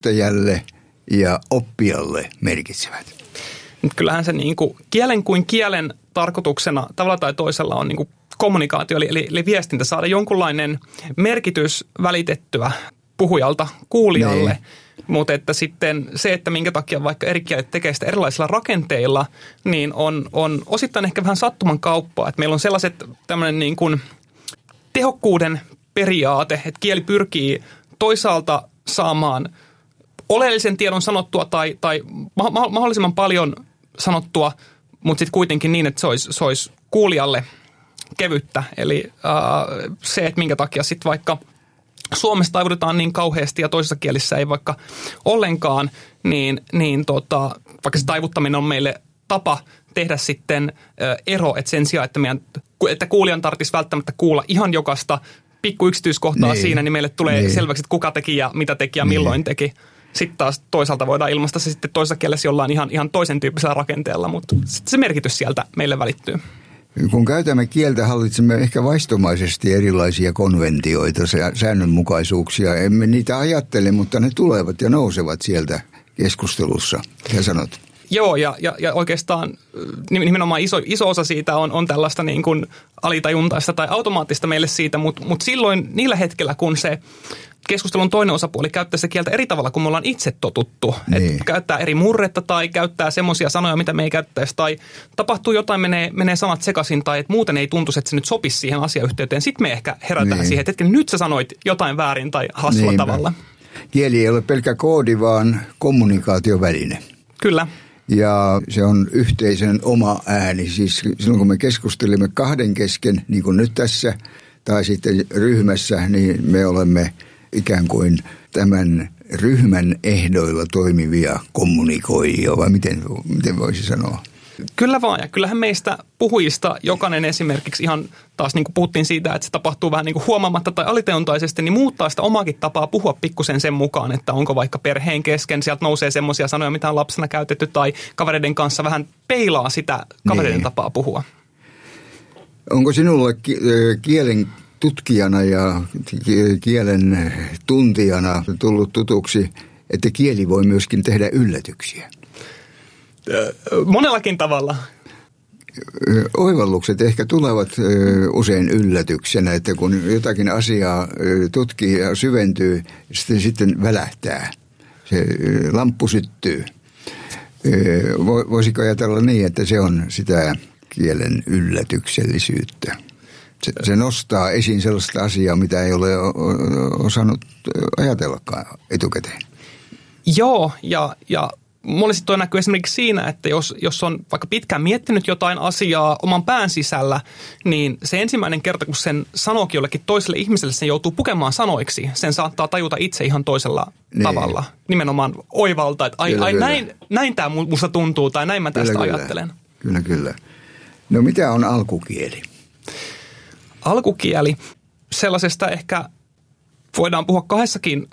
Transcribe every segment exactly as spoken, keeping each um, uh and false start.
käyttäjälle ja oppijalle merkitsevät? Kyllähän se niin kuin kielen kuin kielen tarkoituksena tavalla tai toisella on niin kuin kommunikaatio, eli, eli, eli viestintä, saada jonkunlainen merkitys välitettyä puhujalta kuulijalle. Niin. Mutta että sitten se, että minkä takia vaikka eri kielet tekee sitä erilaisilla rakenteilla, niin on, on osittain ehkä vähän sattuman kauppaa. Että meillä on sellaiset tämmöinen niin kuin tehokkuuden periaate, että kieli pyrkii toisaalta saamaan oleellisen tiedon sanottua tai, tai mahdollisimman paljon sanottua, mutta sitten kuitenkin niin, että se olisi, se olisi kuulijalle kevyttä. Eli äh, se, että minkä takia sitten vaikka Suomessa taivutetaan niin kauheasti ja toisissa kielissä ei vaikka ollenkaan, niin, niin tota, vaikka se taivuttaminen on meille tapa tehdä sitten äh, ero, että sen sijaan, että, meidän, että kuulijan tarvitsisi välttämättä kuulla ihan jokaista pikku yksityiskohtaa niin. siinä, niin meille tulee niin. selväksi, että kuka teki ja mitä teki ja milloin niin. teki. Sitten taas toisaalta voidaan ilmaista se sitten toisessa kielessä jollain ihan, ihan toisen tyyppisellä rakenteella, mutta sitten se merkitys sieltä meille välittyy. Kun käytämme kieltä, hallitsemme ehkä vaistomaisesti erilaisia konventioita, säännönmukaisuuksia. Emme niitä ajattele, mutta ne tulevat ja nousevat sieltä keskustelussa. Mitä sanot? Joo, ja, ja, ja oikeastaan nimenomaan iso, iso osa siitä on, on tällaista niin kuin alitajuntaista tai automaattista meille siitä, mutta, mutta silloin niillä hetkellä, kun se keskustelun toinen osapuoli käyttää sitä kieltä eri tavalla, kun me ollaan itse totuttu. Niin. Että käyttää eri murretta tai käyttää semmoisia sanoja, mitä me ei käyttäisi. Tai tapahtuu jotain, menee, menee sanat sekaisin tai että muuten ei tuntuisi, että se nyt sopisi siihen asiayhteyteen. Sitten me ehkä herätään niin. siihen, että nyt sä sanoit jotain väärin tai hassulla Niinpä. tavalla. Kieli ei ole pelkkä koodi, vaan kommunikaatioväline. Kyllä. Ja se on yhteisön oma ääni. Siis silloin kun me keskustelemme kahden kesken, niin kuin nyt tässä, tai sitten ryhmässä, niin me olemme ikään kuin tämän ryhmän ehdoilla toimivia kommunikoijia, vai miten, miten voisi sanoa? Kyllä vaan, ja kyllähän meistä puhujista jokainen esimerkiksi ihan taas niin kuin puhuttiin siitä, että se tapahtuu vähän niin kuin huomaamatta tai aliteontaisesti, niin muuttaa sitä omaakin tapaa puhua pikkusen sen mukaan, että onko vaikka perheen kesken, sieltä nousee semmoisia sanoja, mitä on lapsena käytetty, tai kavereiden kanssa vähän peilaa sitä kavereiden niin. tapaa puhua. Onko sinulle kielen tutkijana ja kielen tuntijana tullut tutuksi, että kieli voi myöskin tehdä yllätyksiä? Monellakin tavalla. Oivallukset ehkä tulevat usein yllätyksenä, että kun jotakin asiaa tutkii ja syventyy, sitten, sitten välähtää. Se lamppu syttyy. Voisiko ajatella niin, että se on sitä kielen yllätyksellisyyttä? Se, se nostaa esiin sellaista asiaa, mitä ei ole osannut ajatellakaan etukäteen. Joo, ja, ja monesti toi näkyy esimerkiksi siinä, että jos, jos on vaikka pitkään miettinyt jotain asiaa oman pään sisällä, niin se ensimmäinen kerta, kun sen sanookin jollekin toiselle ihmiselle, sen joutuu pukemaan sanoiksi. Sen saattaa tajuta itse ihan toisella niin. tavalla. Nimenomaan oivalta, että ai, kyllä, ai kyllä. näin, näin tämä musta tuntuu tai näin mä tästä kyllä, ajattelen. Kyllä, kyllä. No mitä on alkukieli? Alkukieli, sellaisesta ehkä voidaan puhua kahdessakin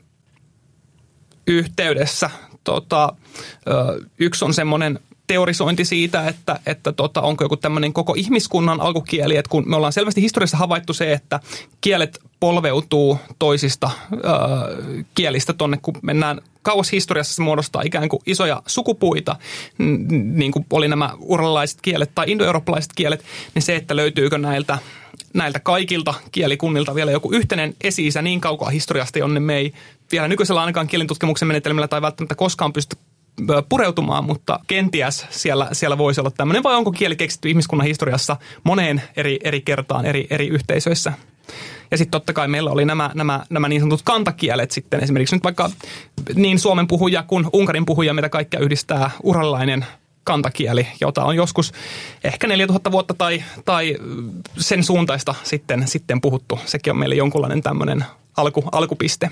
yhteydessä. Tota, yksi on semmoinen teorisointi siitä, että, että tota, onko joku tämmöinen koko ihmiskunnan alkukieli, että kun me ollaan selvästi historiassa havaittu se, että kielet polveutuu toisista ö, kielistä tonne, kun mennään kauas historiassa, se muodostaa ikään kuin isoja sukupuita, niin kuin oli nämä uralaiset kielet tai indoeurooppalaiset kielet, niin se, että löytyykö näiltä, näiltä kaikilta kielikunnilta vielä joku yhteinen esi-isä niin kaukaa historiasta, jonne me ei vielä nykyisellä ainakaan kielentutkimuksen menetelmillä tai välttämättä koskaan pysty pureutumaan, mutta kenties siellä, siellä voisi olla tämmöinen, vai onko kieli keksitty ihmiskunnan historiassa moneen eri, eri kertaan eri, eri yhteisöissä. Ja sitten totta kai meillä oli nämä, nämä, nämä niin sanotut kantakielet sitten, esimerkiksi nyt vaikka niin Suomen puhuja kuin Unkarin puhuja, mitä kaikkea yhdistää uralainen kantakieli, jota on joskus ehkä neljätuhatta vuotta tai, tai sen suuntaista sitten, sitten puhuttu. Sekin on meille jonkunlainen tämmöinen alku, alkupiste.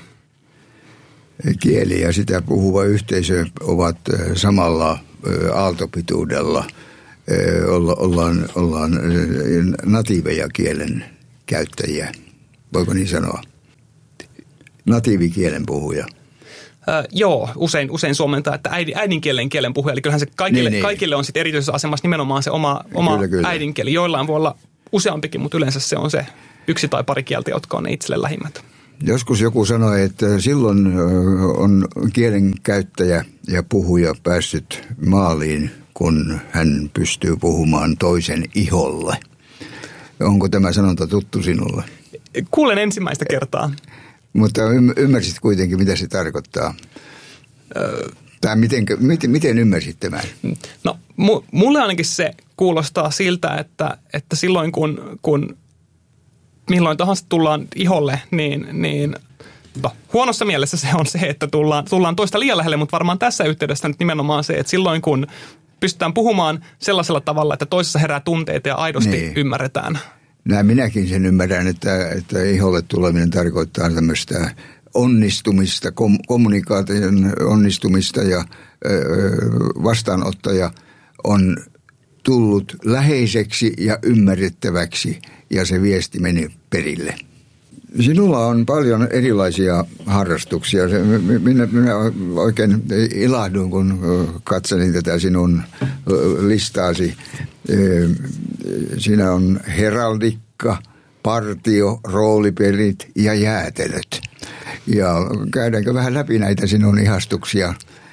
Kieli ja sitä puhuva yhteisö ovat samalla aaltopituudella. Ollaan, ollaan natiiveja kielen käyttäjiä. Voiko niin sanoa? Natiivikielen puhuja. Öö, joo, usein, usein suomentaa, että äidin, äidinkielen kielen puhuja. Eli kyllähän se kaikille, niin, kaikille on sitten erityisessä asemassa nimenomaan se oma, oma kyllä, kyllä. äidinkieli. Joillain voi olla useampikin, mutta yleensä se on se yksi tai pari kieltä, jotka on ne itselle lähimmät. Joskus joku sanoi, että silloin on kielenkäyttäjä ja puhuja päässyt maaliin, kun hän pystyy puhumaan toisen iholle. Onko tämä sanonta tuttu sinulle? Kuulen ensimmäistä kertaa. Mutta ymmärsit kuitenkin, mitä se tarkoittaa? Öö. Tai miten, miten, miten ymmärsit tämän? No, mulle ainakin se kuulostaa siltä, että, että silloin kun, kun milloin tahansa tullaan iholle, niin, niin no, huonossa mielessä se on se, että tullaan, tullaan toista liian lähelle, mutta varmaan tässä yhteydessä nyt nimenomaan se, että silloin kun pystytään puhumaan sellaisella tavalla, että toisessa herää tunteita ja aidosti niin ymmärretään. Näin minäkin sen ymmärrän, että, että iholle tuleminen tarkoittaa tämmöistä onnistumista, kom, kommunikaation onnistumista ja ö, vastaanottaja on tullut läheiseksi ja ymmärrettäväksi ja se viesti meni perille. Sinulla on paljon erilaisia harrastuksia. Minä, minä oikein ilahduin, kun katselin tätä sinun listaasi. Siinä on heraldikka, partio, roolipelit ja jäätelöt. Ja käydäänkö vähän läpi näitä sinun ihastuksia?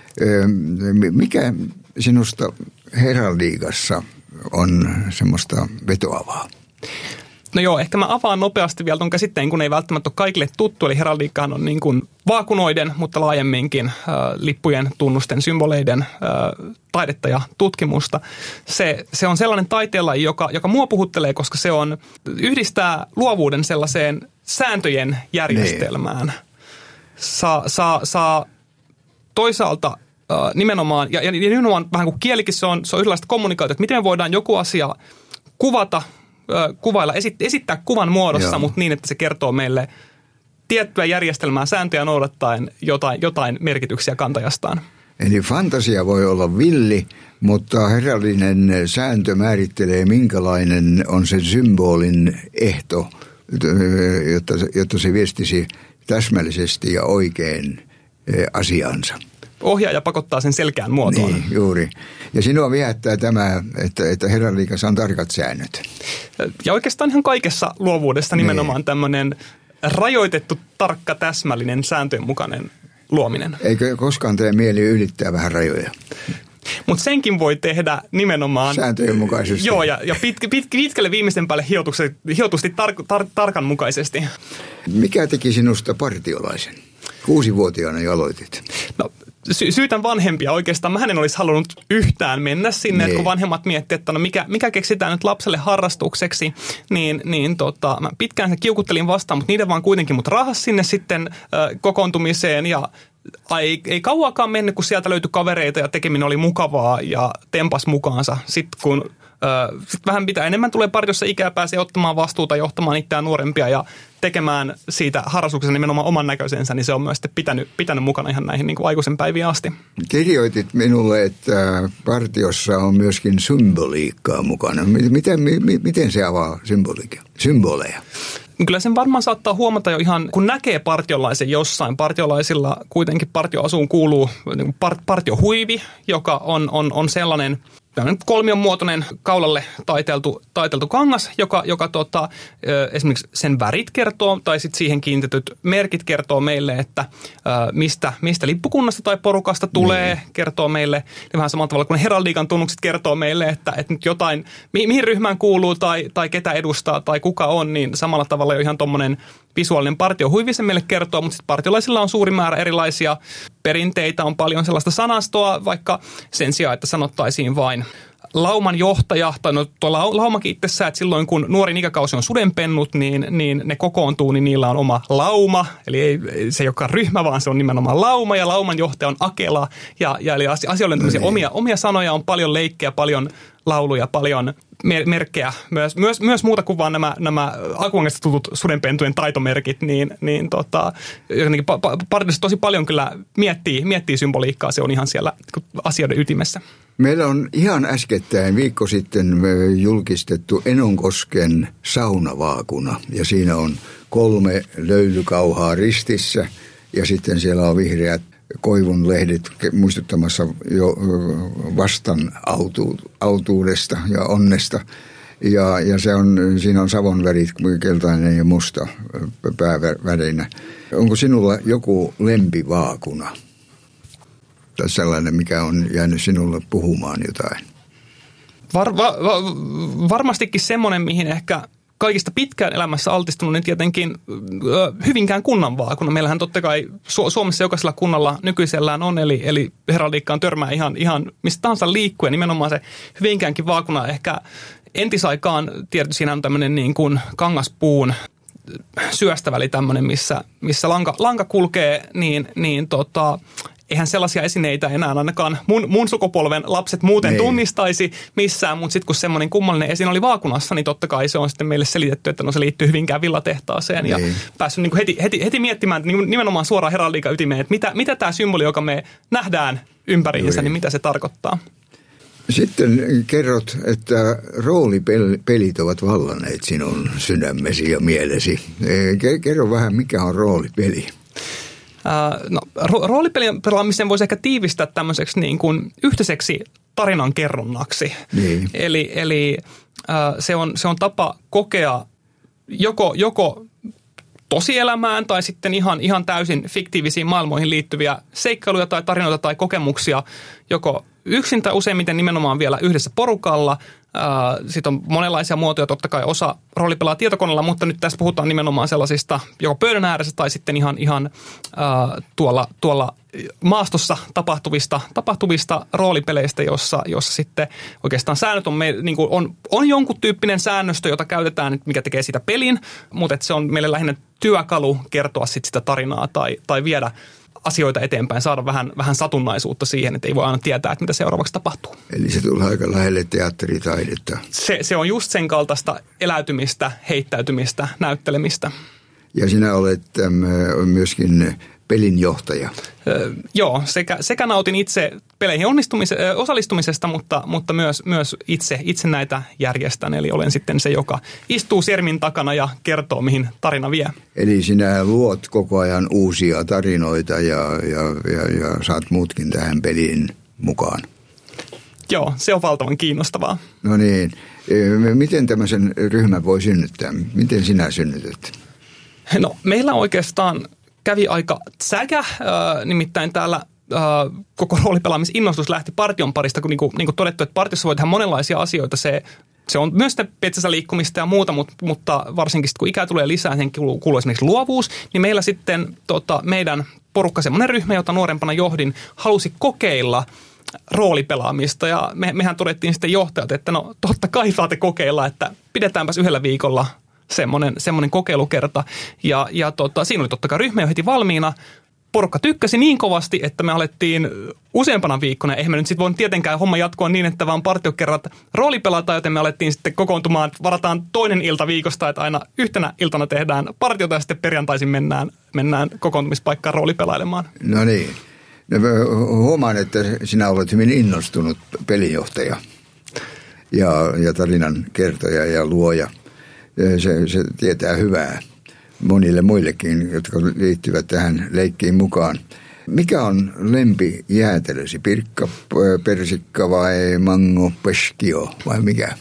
Mikä sinusta heraldiikassa on semmoista vetoavaa? No joo, ehkä mä avaan nopeasti vielä tuon käsitteen, kun ei välttämättä ole kaikille tuttu. Eli heraldiikkahan on niin kuin vaakunoiden, mutta laajemminkin äh, lippujen, tunnusten, symboleiden äh, taidetta ja tutkimusta. Se, se on sellainen taiteenlaji, joka, joka mua puhuttelee, koska se on yhdistää luovuuden sellaiseen sääntöjen järjestelmään. Nee. Saa, saa, saa toisaalta äh, nimenomaan, ja, ja nimenomaan vähän kuin kielikin, se on, se on yhdenlaista kommunikaatiota, että miten me voidaan joku asia kuvata, kuvailla, esittää kuvan muodossa, Joo. mutta niin, että se kertoo meille tiettyä järjestelmää, sääntöjä noudattaen jotain, jotain merkityksiä kantajastaan. Eli fantasia voi olla villi, mutta herrallinen sääntö määrittelee, minkälainen on se symbolin ehto, jotta, jotta se viestisi täsmällisesti ja oikein asiansa. Ohjaaja pakottaa sen selkeään muotoon. Niin, juuri. Ja sinua viehättää tämä, että, että heraldiikassa on tarkat säännöt. Ja oikeastaan ihan kaikessa luovuudessa nimenomaan niin. Tämmöinen rajoitettu, tarkka, täsmällinen, sääntöjen mukainen luominen. Eikö koskaan tee mieli ylittää vähän rajoja? Mutta senkin voi tehdä nimenomaan sääntöjen mukaisesti. Joo, ja, ja pit, pit, pitkälle viimeisten päälle hiotusti tar, tar, tarkan mukaisesti. Mikä teki sinusta partiolaisen? Kuusivuotiaana jo aloitit. No, sy- syytän vanhempia oikeastaan. Mä en olisi halunnut yhtään mennä sinne, että kun vanhemmat miettivät, että no mikä, mikä keksitään nyt lapselle harrastukseksi, niin, niin tota, mä pitkään sen kiukuttelin vastaan, mutta niitä vaan kuitenkin mut rahas sinne sitten äh, kokoontumiseen ja ei, ei kauaakaan mennyt, kun sieltä löytyi kavereita ja tekeminen oli mukavaa ja tempas mukaansa. Sitten kun äh, sit vähän pitää enemmän tulee partiossa ikää, pääsee ottamaan vastuuta, johtamaan itseään nuorempia ja tekemään siitä harrastuksesta nimenomaan oman näköisensä, niin se on myös pitänyt, pitänyt mukana ihan näihin niin kuin aikuisen päiviin asti. Kirjoitit minulle, että partiossa on myöskin symboliikkaa mukana. Miten, miten se avaa symboleja? Kyllä sen varmaan saattaa huomata jo ihan, kun näkee partiolaisen jossain. Partiolaisilla kuitenkin partioasuun kuuluu niin part, partiohuivi, joka on, on, on sellainen kolmion muotoinen kaulalle taiteltu, taiteltu kangas, joka, joka tota, esimerkiksi sen värit kertoo tai sitten siihen kiinnitetyt merkit kertoo meille, että mistä, mistä lippukunnasta tai porukasta tulee, mm. kertoo meille. Ja vähän samalla tavalla kuin heraldiikan tunnukset kertoo meille, että, että nyt jotain, mi, mihin ryhmään kuuluu tai, tai ketä edustaa tai kuka on, niin samalla tavalla jo ihan tommonen visuaalinen partiohuivi se meille kertoo, mutta sitten partiolaisilla on suuri määrä erilaisia perinteitä, on paljon sellaista sanastoa, vaikka sen sijaan, että sanottaisiin vain lauman johtaja, tai no tuo laumakin itsessään, että silloin kun nuorin ikäkausi on sudenpennut, niin, niin ne kokoontuu, niin niillä on oma lauma, eli ei, se ei olekaan ryhmä, vaan se on nimenomaan lauma, ja lauman johtaja on akela, ja, ja eli asioilla on tämmöisiä no niin. omia, omia sanoja, on paljon leikkejä, paljon lauluja, paljon merkkejä, myös, myös, myös muuta kuin vaan nämä, nämä Akuankasta tutut sudenpentujen taitomerkit, niin, niin tota, jotenkin partiossa tosi paljon kyllä miettii, miettii symboliikkaa, se on ihan siellä asioiden ytimessä. Meillä on ihan äskettäin viikko sitten julkistettu Enonkosken saunavaakuna ja siinä on kolme löylykauhaa ristissä ja sitten siellä on vihreät koivunlehdet muistuttamassa jo vastan autu, autuudesta ja onnesta. Ja, ja se on, siinä on savon värit, keltainen ja musta päävärinä. Onko sinulla joku lempivaakuna? Tai sellainen, mikä on jäänyt sinulle puhumaan jotain? Var, va, va, varmastikin semmoinen, mihin ehkä kaikista pitkään elämässä altistunut, niin tietenkin Hyvinkään kunnan vaakuna. Meillähän totta kai Su- Suomessa jokaisella kunnalla nykyisellään on, eli, eli heraldiikkaan törmää ihan, ihan mistä tahansa liikkuen. Nimenomaan se Hyvinkäänkin vaakuna ehkä entisaikaan, tietysti siinä on tämmöinen niin kuin kangaspuun syöstäväli tämmöinen, missä, missä lanka, lanka kulkee, niin, niin tota, eihän sellaisia esineitä enää ainakaan mun, mun sukupolven lapset muuten Nein. tunnistaisi missään, mutta sitten kun semmoinen kummallinen esine oli vaakunassa, niin totta kai se on sitten meille selitetty, että no se liittyy Hyvinkään villatehtaaseen Nein. ja päässyt niin kuin heti, heti, heti miettimään niin nimenomaan suoraan heraldiikan ytimeen, että mitä, mitä tämä symboli, joka me nähdään ympäriinsä, niin mitä se tarkoittaa. Sitten kerrot, että roolipelit ovat vallanneet sinun sydämesi ja mielesi. Kerro vähän, mikä on roolipeli? No, ro- roolipelien pelaamisen voisi ehkä tiivistää tämmöiseksi niin kuin yhteiseksi tarinan kerronnaksi. Niin. Eli, eli äh, se, on, se on tapa kokea joko, joko tosielämään tai sitten ihan, ihan täysin fiktiivisiin maailmoihin liittyviä seikkailuja tai tarinoita tai kokemuksia joko yksin tai useimmiten nimenomaan vielä yhdessä porukalla. Sitten on monenlaisia muotoja, totta kai osa roolipelaa tietokoneella, mutta nyt tässä puhutaan nimenomaan sellaisista joko pöydän ääressä tai sitten ihan, ihan äh, tuolla, tuolla maastossa tapahtuvista, tapahtuvista roolipeleistä, jossa, jossa sitten oikeastaan säännöt on, me, niin kuin on, on jonkun tyyppinen säännöstö, jota käytetään, mikä tekee sitä pelin, mutta se on meille lähinnä työkalu kertoa sit sitä tarinaa tai, tai viedä asioita eteenpäin, saada vähän, vähän satunnaisuutta siihen, että ei voi aina tietää, että mitä seuraavaksi tapahtuu. Eli se tulee aika lähelle teatteritaidetta. Se, se on just sen kaltaista eläytymistä, heittäytymistä, näyttelemistä. Ja sinä olet äm, myöskin pelinjohtaja. Öö, joo, sekä, sekä nautin itse peleihin osallistumisesta, mutta, mutta myös, myös itse, itse näitä järjestän. Eli olen sitten se, joka istuu sermin takana ja kertoo, mihin tarina vie. Eli sinä luot koko ajan uusia tarinoita ja, ja, ja, ja saat muutkin tähän peliin mukaan. Joo, se on valtavan kiinnostavaa. No niin. Miten tämmöisen ryhmän voi synnyttää? Miten sinä synnytät? No, meillä oikeastaan kävi aika säkä, äh, nimittäin täällä äh, koko roolipelaamisinnostus lähti partion parista, kun niin kuin, niin kuin todettu, että partiossa voi tehdä monenlaisia asioita. Se, se on myös sitä petsässä liikkumista ja muuta, mutta, mutta varsinkin sit, kun ikää tulee lisää, sen kuuluu, kuuluu esimerkiksi luovuus, niin meillä sitten tota, meidän porukka, semmoinen ryhmä, jota nuorempana johdin, halusi kokeilla roolipelaamista ja me, mehän todettiin sitten johtajat, että no totta kai saatte kokeilla, että pidetäänpäs yhdellä viikolla semmoinen, semmoinen kokeilukerta. Ja, ja tota, siinä oli totta kai ryhmä jo heti valmiina. Porukka tykkäsi niin kovasti, että me alettiin useampana viikkona. Eihän me nyt sitten voinut tietenkään homma jatkua niin, että vaan partiokerrat roolipelataan, joten me alettiin sitten kokoontumaan. Varataan toinen ilta viikosta, että aina yhtenä iltana tehdään partiota ja sitten perjantaisin mennään, mennään kokoontumispaikkaan roolipelailemaan. No niin. No, huomaan, että sinä olet hyvin innostunut pelinjohtaja ja, ja tarinan kertoja ja luoja. Se, se tietää hyvää monille muillekin, jotka liittyvät tähän leikkiin mukaan. Mikä on lempi jäätelösi? Pirkka, persikka vai mango, peskio vai mikä?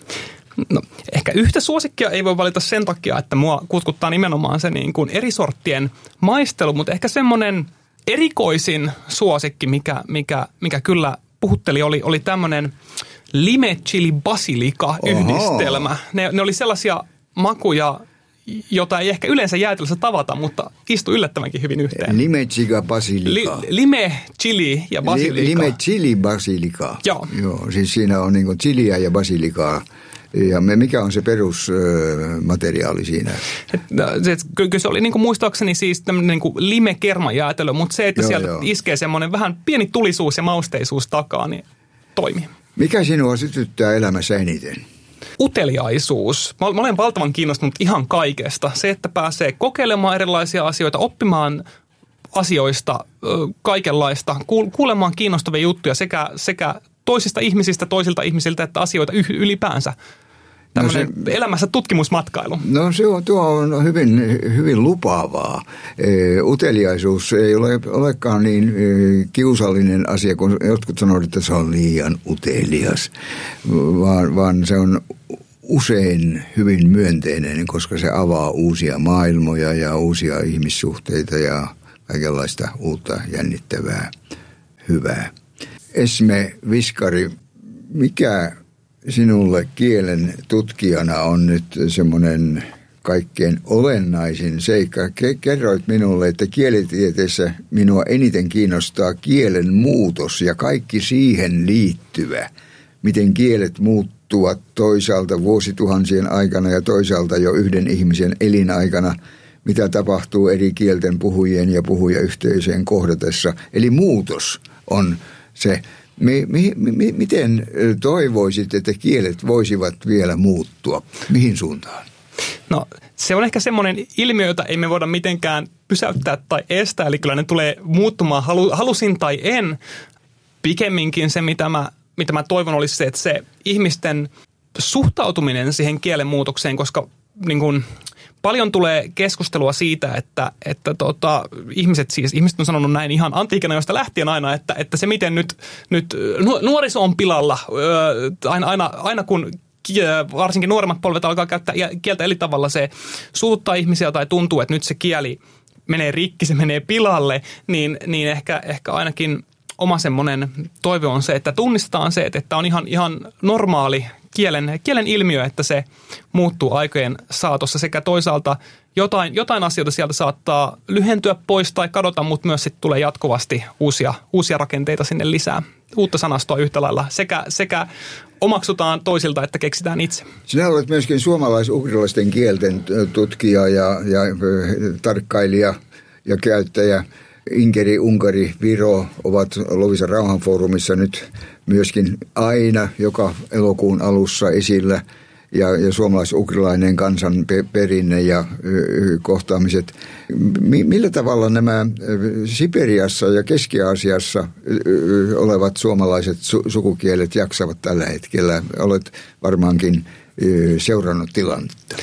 No, ehkä yhtä suosikkia ei voi valita sen takia, että mua kutkuttaa nimenomaan se niin kuin eri sorttien maistelu, mutta ehkä semmoinen erikoisin suosikki, mikä, mikä, mikä kyllä puhutteli, oli, oli tämmöinen lime chili basilika yhdistelmä. Ne, ne oli sellaisia makuja, jota ei ehkä yleensä jäätelössä tavata, mutta istui yllättävänkin hyvin yhteen. Lime chili basilika. Li, lime chili ja basilika. Lime chili basilika. Joo. Joo, siis siinä on niin kuin chiliä ja basilikaa. Ja mikä on se perusmateriaali siinä? Et, se, kyllä se oli niin kuin muistaakseni siis tämmöinen niin kuin lime-kermajäätelö, mutta se, että joo, sieltä joo. iskee semmoinen vähän pieni tulisuus ja mausteisuus takaa, niin toimii. Mikä sinua sytyttää elämässä eniten? Uteliaisuus. Mä olen valtavan kiinnostunut ihan kaikesta. Se, että pääsee kokeilemaan erilaisia asioita, oppimaan asioista kaikenlaista, kuulemaan kiinnostavia juttuja sekä, sekä toisista ihmisistä, toisilta ihmisiltä, että asioita ylipäänsä. Tämmöinen no se, elämässä tutkimusmatkailu. No se on, tuo on hyvin, hyvin lupaavaa. E, uteliaisuus ei ole, olekaan niin e, kiusallinen asia, kun jotkut sanovat, että se on liian utelias, vaan, vaan se on usein hyvin myönteinen, koska se avaa uusia maailmoja ja uusia ihmissuhteita ja kaikenlaista uutta jännittävää hyvää. Esme Viskari, mikä sinulle kielen tutkijana on nyt semmoinen kaikkein olennaisin seikka? Kerroit minulle, että kielitieteessä minua eniten kiinnostaa kielen muutos ja kaikki siihen liittyvä. Miten kielet muuttuvat toisaalta vuosituhansien aikana ja toisaalta jo yhden ihmisen elinaikana. Mitä tapahtuu eri kielten puhujien ja puhujayhteisöjen kohdatessa. Eli muutos on se. Mi, mi, mi, miten toivoisit, että kielet voisivat vielä muuttua? Mihin suuntaan? No se on ehkä semmoinen ilmiö, jota ei me voida mitenkään pysäyttää tai estää. Eli kyllä ne tulee muuttumaan, halu, halusin tai en. Pikemminkin se, mitä mä, mitä mä toivon, olisi se, että se ihmisten suhtautuminen siihen kielen muutokseen, koska niin kuin paljon tulee keskustelua siitä, että, että tota, ihmiset siis, ihmiset on sanonut näin ihan antiikin ajoista lähtien aina, että, että se miten nyt, nyt nuoriso on pilalla, aina, aina, aina kun varsinkin nuoremmat polvet alkaa käyttää kieltä eri tavalla, se suututtaa ihmisiä tai tuntuu, että nyt se kieli menee rikki, se menee pilalle, niin, niin ehkä, ehkä ainakin oma semmoinen toive on se, että tunnistetaan se, että on ihan, ihan normaali kielen, kielen ilmiö, että se muuttuu aikojen saatossa sekä toisaalta jotain, jotain asioita sieltä saattaa lyhentyä pois tai kadota, mutta myös sitten tulee jatkuvasti uusia, uusia rakenteita sinne lisää, uutta sanastoa yhtä lailla sekä, sekä omaksutaan toisilta, että keksitään itse. Sinä olet myöskin suomalais-ugrilaisten kielten tutkija ja, ja tarkkailija ja käyttäjä. Inkeri, Unkari, Viro ovat Loviisan rauhanfoorumissa nyt myöskin aina joka elokuun alussa esillä ja, ja suomalais-ugrilainen kansan perinne ja y, kohtaamiset. M- millä tavalla nämä Siperiassa ja Keski-Aasiassa y, olevat suomalaiset su- sukukielet jaksavat tällä hetkellä? Olet varmaankin y, seurannut tilannetta.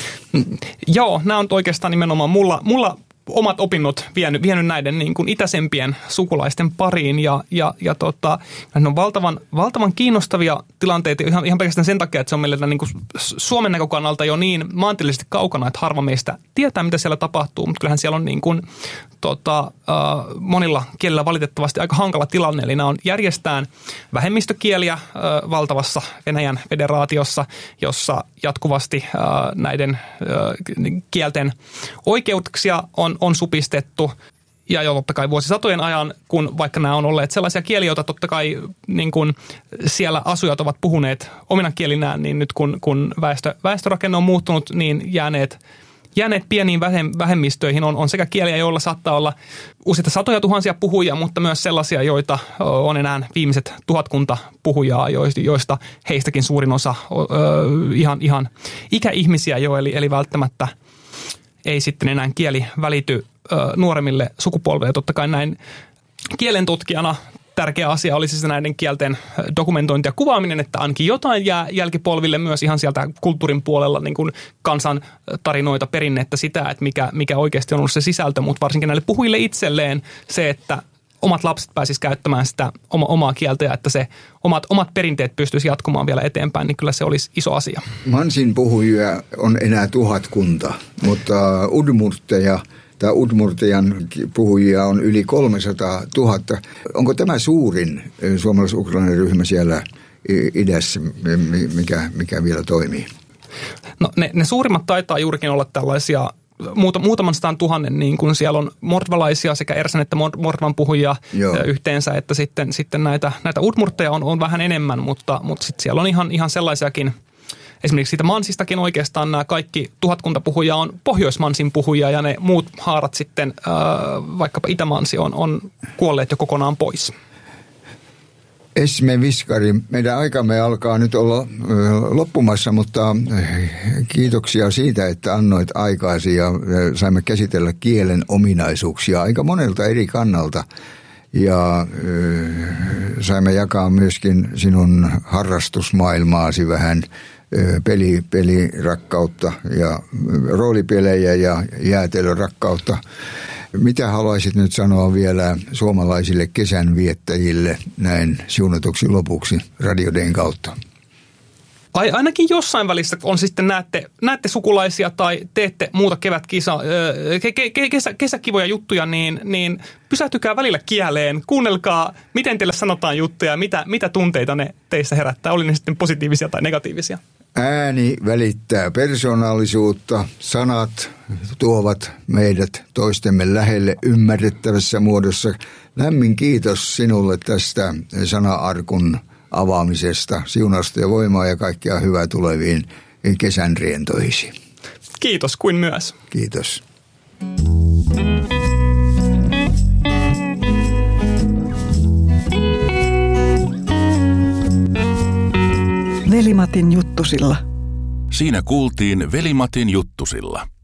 Joo, nämä on oikeastaan nimenomaan mulla, mulla omat opinnot vienyt, vienyt näiden niin kuin itäisempien sukulaisten pariin ja, ja, ja tota, ne on valtavan, valtavan kiinnostavia tilanteita ihan, ihan pelkästään sen takia, että se on meillä niin kuin Suomen näkökannalta jo niin maantieteellisesti kaukana, että harva meistä tietää, mitä siellä tapahtuu, mutta kyllähän siellä on niin kuin, tota, äh, monilla kielillä valitettavasti aika hankala tilanne, eli nämä on järjestään vähemmistökieliä äh, valtavassa Venäjän federaatiossa, jossa jatkuvasti äh, näiden äh, kielten oikeuksia on on supistettu ja jo totta kai vuosisatojen ajan, kun vaikka nämä on olleet sellaisia kieliä, joita totta kai niin kun siellä asujat ovat puhuneet omina kielinään, niin nyt kun, kun väestö, väestörakenne on muuttunut, niin jääneet, jääneet pieniin vähemmistöihin on, on sekä kieliä, joilla saattaa olla useita satoja tuhansia puhujia, mutta myös sellaisia, joita on enää viimeiset tuhatkunta puhujaa, joista heistäkin suurin osa ihan, ihan ikäihmisiä jo, eli, eli välttämättä ei sitten enää kieli välity ö, nuoremmille sukupolville. Totta kai näin kielen tutkijana tärkeä asia olisi siis näiden kielten dokumentointi ja kuvaaminen, että ainakin jotain jää jälkipolville myös ihan sieltä kulttuurin puolella niin kuin kansan tarinoita, perinnettä, sitä, että mikä, mikä oikeasti on ollut se sisältö, mutta varsinkin näille puhujille itselleen se, että omat lapset pääsisivät käyttämään sitä oma, omaa kieltä ja että se omat, omat perinteet pystyisi jatkumaan vielä eteenpäin, niin kyllä se olisi iso asia. Mansin puhujia on enää tuhatkunta, mutta udmurteja tai udmurtejan puhujia on yli kolmesataa tuhatta. Onko tämä suurin suomalais-ukrainainen ryhmä siellä idässä, mikä, mikä vielä toimii? No ne, ne suurimmat taitaa juurikin olla tällaisia muutaman sadan tuhannen, niin kun siellä on mordvalaisia sekä ersän että mordvan puhujia Joo. yhteensä, että sitten, sitten näitä, näitä udmurtteja on, on vähän enemmän, mutta, mutta sitten siellä on ihan, ihan sellaisiakin, esimerkiksi siitä mansistakin oikeastaan nämä kaikki tuhatkunta puhujia on pohjoismansin puhujia ja ne muut haarat sitten, äh, vaikkapa itämansi on, on kuolleet jo kokonaan pois. Esme Viskari, meidän aikamme alkaa nyt olla loppumassa, mutta kiitoksia siitä, että annoit aikaasi ja saimme käsitellä kielen ominaisuuksia aika monelta eri kannalta. Ja saimme jakaa myöskin sinun harrastusmaailmaasi vähän peli, pelirakkautta ja roolipelejä ja jäätelörakkautta. Mitä haluaisit nyt sanoa vielä suomalaisille kesänviettäjille näin siunatuksi lopuksi Radio Dayn kautta? Tai ainakin jossain välissä on sitten näette, näette sukulaisia tai teette muuta kevätkisa, ke, ke, kesä, kesäkivoja juttuja, niin, niin pysähtykää välillä kieleen. Kuunnelkaa, miten teille sanotaan juttuja, mitä, mitä tunteita ne teissä herättää, oli ne sitten positiivisia tai negatiivisia. Ääni välittää persoonallisuutta, sanat tuovat meidät toistemme lähelle ymmärrettävässä muodossa. Lämmin kiitos sinulle tästä sana-arkun avaamisesta, siunausta ja voimaa ja kaikkea hyvää tuleviin kesän rientoihisi. Kiitos kuin myös. Kiitos. Veli-Matin juttusilla. Siinä kuultiin Veli-Matin juttusilla.